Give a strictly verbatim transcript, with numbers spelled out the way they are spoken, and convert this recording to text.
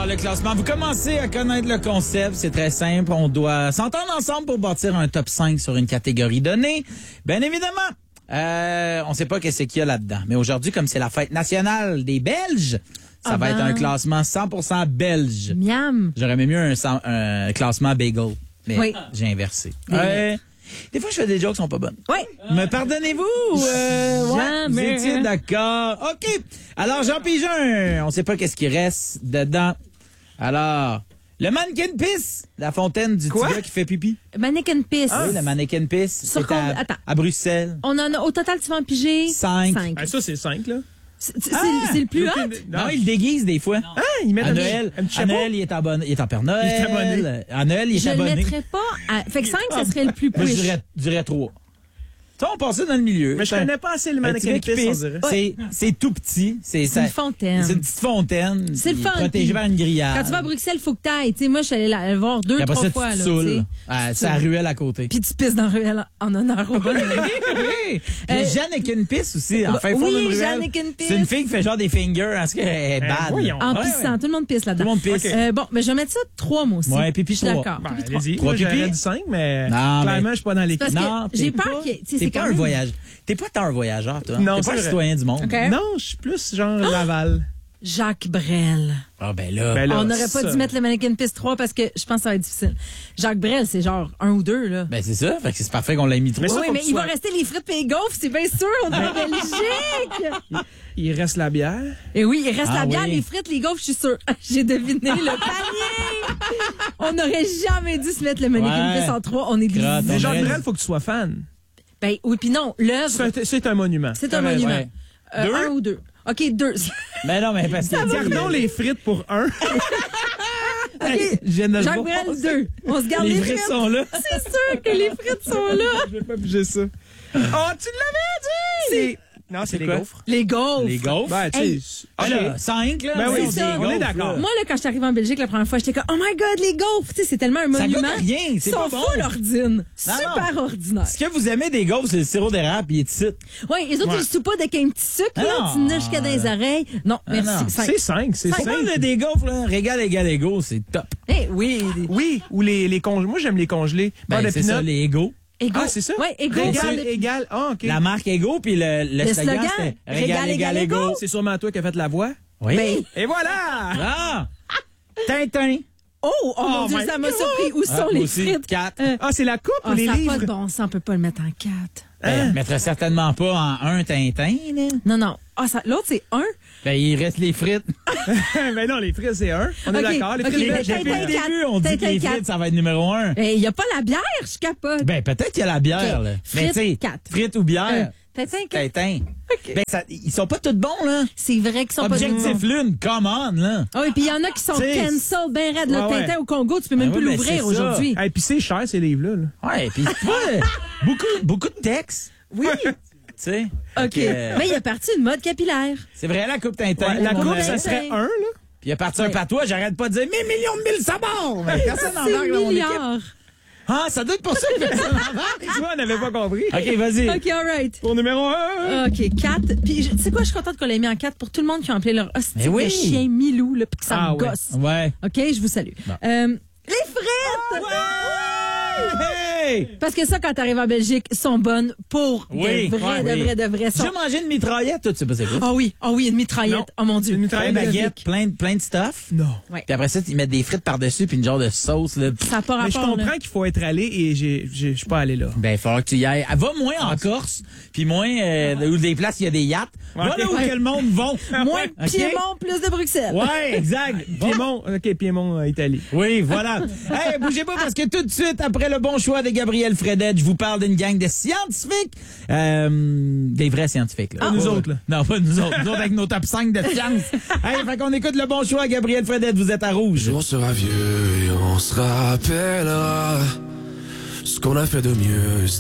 le classement. Vous commencez à connaître le concept. C'est très simple. On doit s'entendre ensemble pour bâtir un top cinq sur une catégorie donnée. Bien évidemment, euh, on ne sait pas qu'est-ce qu'il y a là-dedans. Mais aujourd'hui, comme c'est la fête nationale des Belges, ça Ah va ben. être un classement cent pour cent belge. Miam. J'aurais aimé mieux un, cent- un classement bagel. Mais Oui. j'ai inversé. Des- Ouais. Des fois, je fais des jokes qui sont pas bonnes. Oui. Me pardonnez-vous? Euh, ouais, vous Jamais. étiez d'accord. OK. Alors, Jean Pigeon, on sait pas qu'est-ce qui reste dedans. Alors, le mannequin pisse, la fontaine du petit Quoi? gars qui fait pipi. Mannequin Piss. Oui, le mannequin pisse. Sur C'est combien- à, attends. à Bruxelles. On en a, au total, tu vas en piger? Cinq. Ah, ça, c'est cinq, là. C'est c'est- Ah! c'est le plus hot? Non, il le déguise des fois. Ah, ils mettent À un, Noël, un petit à chapeau. Noël, il est, abonné, il est en Père Noël. Il est abonné. À Noël, il est Je le abonné. mettrais pas à... Fait que cinq, ça serait le plus Moi, je push. dirais, je dirais trois. Tu sais, on passait dans le milieu. Mais je C'est un- connais pas assez le un petit mannequin gars qui pisse, on pisse. dirait. C'est, c'est tout petit. C'est, C'est ça- une fontaine. C'est une petite fontaine. C'est le qui est fun. Protégée Puis, par une grillade. Quand tu vas à Bruxelles, il faut que t'ailles. Tu sais, moi, je suis allée la la voir deux, Et après trois ça, fois. tu Là, te saoules. tu sais. Ah, c'est la ruelle à côté. Puis tu pisses dans la ruelle en honneur au bon. oui! Euh, Puis Jeanne Ekenpiss aussi, en fin fond oui, d'une ruelle. Jeanne Ekenpiss. C'est une fille qui fait genre des fingers parce qu'elle est Ben, bad. voyons. En Ouais, pissant. ouais. Tout le monde pisse Tout là-dedans. le monde pisse. Euh, bon, mais je vais mettre ça trois, moi aussi. Ouais, pipi Je suis trois. d'accord. Ben, Pipi trois. allez-y. Trois Moi, j'aurais pipis? dit cinq, mais Non, clairement, mais- je suis pas dans l'équipe. Parce que Non, j'ai t'es peur pas- qu'il y ait- tu sais, T'es c'est pas quand un même- voyageur. T'es pas tant un voyageur, toi. Non, T'es c'est pas un vrai. citoyen du monde. OK. Non, je suis plus genre Laval. Jacques Brel. Ah, ben là. Ben là, On n'aurait pas ça. dû mettre le mannequin piste trois parce que je pense que ça va être difficile. Jacques Brel, c'est genre un ou deux, là. Ben, c'est ça. Fait que c'est parfait qu'on l'ait mis trois. Mais ça, oui, faut mais que il tu va sois- rester les frites et les gaufres, c'est bien sûr. On est en Belgique. Il reste la bière. Et oui, il reste Ah la bière, oui. les frites, les gaufres, je suis sûre. J'ai deviné le panier. On n'aurait jamais dû se mettre le mannequin Ouais. piste en trois. On est Crotte, glissé. on Mais Jacques aurait- Brel, faut que tu sois fan. Ben oui, puis non, l'œuvre, C'est un, c'est un monument. c'est un T'as raison. monument. ouais. Euh, Deux? un ou deux. OK, deux. Mais non, mais parce que. Gardons les frites pour un. OK. Je viens de le Jacques voir. Brel, deux. On se garde les, Les frites sont là. C'est sûr que les frites sont là. Je vais pas bouger ça. Oh, tu l'avais dit! C'est... Non, c'est les quoi? gaufres. Les gaufres. Les gaufres. Ben, tu Hey. sais... Ah, OK. là, cinq, là. Ben oui, c'est c'est ça. des on est gaufres, d'accord. là. Moi, là, quand je suis arrivée en Belgique la première fois, j'étais comme, oh my God, les gaufres! Tu sais, c'est tellement un Ça monument. goûte rien, c'est Ils sont pas bon. full ordine. Non, Super non. ordinaire. Ce que vous aimez des gaufres, c'est le sirop d'érable, il est ici. Oui, les autres, Ouais. ils se soupent pas avec un petit sucre, Ah là. non. Tu nages jusqu'à dans les oreilles. Non, Ah merci. non. Cinq. C'est cinq, c'est Pour moi, cinq. là, des gaufres, là, régal égal égaux, c'est top. Eh oui. Oui, ou les, les congelés. Moi, j'aime les congelés. Ben, Beurre de c'est ça, peanut. les égaux. Égaux. Ah, c'est ça? Oui, égaux. Égal, beurre de- égal. Ah, OK. La marque Ego, puis le, le, Le slogan, slogan, c'était régal, égal, égaux. C'est sûrement toi qui as fait la voix. Oui. Ben, Et voilà! Ah! Tintin. oh, oh, mon Dieu, my ça m'a God. surpris. Où Ah, sont moi les aussi, frites? quatre. Euh, Ah, c'est la coupe ah, ou les ça n'a livres? pas de bon sens, on peut pas le mettre en quatre. Ben, je mettrais certainement pas en un Tintin, là. Non, non. Ah, ça, l'autre, c'est un. Ben, il reste les frites. Ben non, les frites, c'est un. On est OK, d'accord. Les OK, frites, mais j'ai Tintin, Depuis fait- le quatre. début, on dit que Tintin, les quatre. frites, ça va être numéro un. Ben, il n'y a pas la bière, je capote. Ben, peut-être qu'il y a la bière, OK. là. Frites, Mais tu sais, quatre. frites ou bière. Euh, Tintin, quatre. Tintin. Ben, ça, ils sont pas tous bons, là. C'est vrai qu'ils sont Objectif pas Lune, come on, là. Ah oui, puis il y en a qui sont T'sais, cancel ben raide. Le ouais, ouais. Tintin au Congo, tu peux même Ben plus ouais, ben l'ouvrir c'est ça. aujourd'hui. Hey, puis c'est cher, ces livres-là. là. Ouais, pis tu vois, beaucoup, beaucoup de textes. Oui. Tu sais. OK. Fait que, Mais il y a parti une mode capillaire. c'est vrai, la coupe Tintin. Ouais, la mon coupe, ami. ça serait un, là. Puis il a parti un Ouais. patois, j'arrête pas de dire mais millions de mille sabords! Mais personne n'en C'est marque dans mon équipe. milliard. Ah, ça doit être pour ça que personne n'en marque. Tu vois, on n'avait pas compris. OK, vas-y. OK, all right. Pour numéro un. OK, quatre. Puis, je- tu sais quoi, je suis contente qu'on l'ait mis en quatre pour tout le monde qui a appelé leur hostie Mais oui. de chien Milou, là, puis que ça Ah me ouais. gosse. Ouais. OK, je vous salue. Bon. Euh, les frites! Hey! Parce que ça, quand t'arrives en Belgique, sont bonnes pour Oui, de vrai, ouais, de oui. vrai, de vrai. J'ai Sont... mangé une mitraillette, toi, tu sais pas c'est quoi? Ah oui, ah oui, une mitraillette. Non. Oh mon Dieu. Une Plein mitraillette de de baguettes, plein, de- plein de stuff. Non. Ouais. Puis après ça, ils mettent des frites par-dessus, puis une genre de sauce, là. Ça n'a pas Mais je rapport, là. comprends qu'il faut être allé et j'ai- j'ai- je suis pas allé là. Ben, il faudra que tu y ailles. Va moins en Corse, puis moins euh, où des places, il y a des yachts. Ouais. Voilà où Ouais. que le monde va. Moins OK? Piémont, plus de Bruxelles. Ouais, exact. Bon. Piémont, OK, Piémont, euh, Italie. Oui, voilà. Hey, bougez pas parce que tout de suite, après le bon choix de Gabriel Fredette, je vous parle d'une gang de scientifiques. Euh, des vrais scientifiques, là. Pas nous Pas- autres, là. Non, pas nous autres. Nous autres avec nos top cinq de science. Hey, fait qu'on écoute le bon choix, Gabriel Fredette, vous êtes à rouge. On sera vieux et on se rappellera ce qu'on a fait de mieux.